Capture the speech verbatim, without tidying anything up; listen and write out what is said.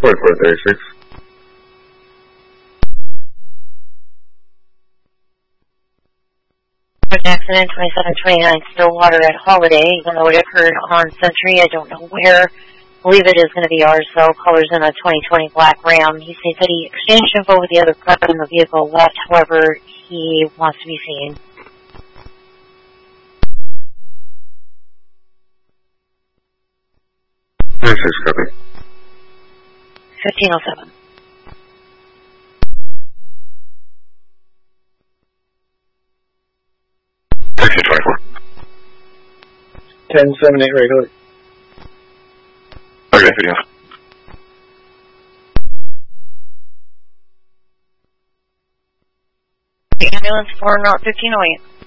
twenty-four thirty-six. Accident twenty-seven twenty-nine Stillwater at Holiday. Even though it occurred on Century, I don't know where. I believe it is going to be ours, so colors in a twenty twenty black Ram. He says that he exchanged info with the other person in the vehicle left, however, he wants to be seen. thirty-six, copy. fifteen oh seven. sixteen twenty-four. ten seven eight regular. Okay, video. Ambulance for North fifteen oh eight.